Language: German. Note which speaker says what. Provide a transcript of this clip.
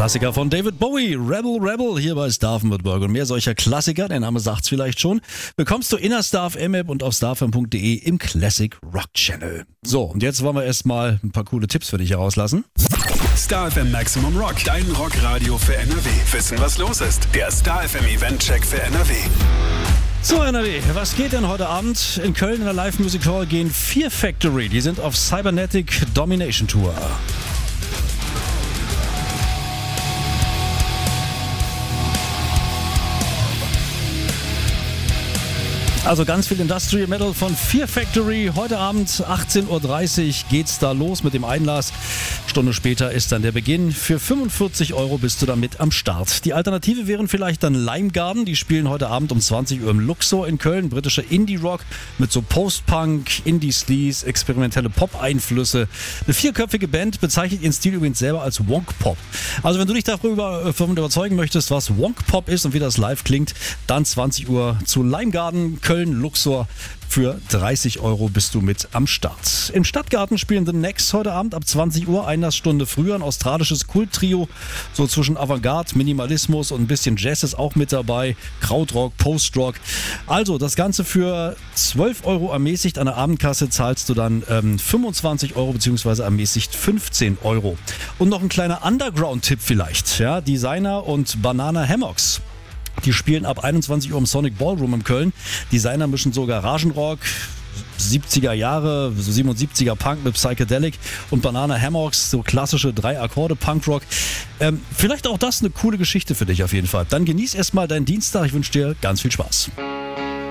Speaker 1: Klassiker von David Bowie, Rebel Rebel, hier bei Star FM mit Burger. Und mehr solcher Klassiker, der Name sagt's vielleicht schon, bekommst du in der Star FM App und auf starfm.de im Classic Rock Channel. So, und jetzt wollen wir erstmal ein paar coole Tipps für dich herauslassen.
Speaker 2: Star FM Maximum Rock, dein Rockradio für NRW. Wissen, was los ist? Der Star FM Event-Check für NRW.
Speaker 1: So, NRW, was geht denn heute Abend? In Köln in der Live Music Hall gehen Fear Factory. Die sind auf Cybernetic Domination Tour. Also ganz viel Industrial Metal von Fear Factory. Heute Abend 18.30 Uhr geht's da los mit dem Einlass. Stunde später ist dann der Beginn. Für 45 € bist du damit am Start. Die Alternative wären vielleicht dann Lime Garden. Die spielen heute Abend um 20 Uhr im Luxor in Köln. Britischer Indie-Rock mit so Post-Punk, Indie-Sleaze, experimentelle Pop-Einflüsse. Eine vierköpfige Band bezeichnet ihren Stil übrigens selber als Wonk-Pop. Also wenn du dich davon überzeugen möchtest, was Wonk-Pop ist und wie das live klingt, dann 20 Uhr zu Lime Garden, Köln, Luxor. Für 30 € bist du mit am Start. Im Stadtgarten spielen The Next heute Abend ab 20 Uhr, Einlassstunde früher. Ein australisches Kulttrio, so zwischen Avantgarde, Minimalismus und ein bisschen Jazz ist auch mit dabei. Krautrock, Postrock. Also das Ganze für 12 € ermäßigt. An der Abendkasse zahlst du dann 25 € bzw. ermäßigt 15 €. Und noch ein kleiner Underground-Tipp vielleicht. Ja, Designer und Banana Hammocks. Die spielen ab 21 Uhr im Sonic Ballroom in Köln. Designer mischen so Garagenrock, 70er Jahre, so 77er Punk mit Psychedelic und Banana Hammocks, so klassische 3-Akkorde-Punkrock. Vielleicht auch das eine coole Geschichte für dich auf jeden Fall. Dann genieß erstmal deinen Dienstag. Ich wünsche dir ganz viel Spaß.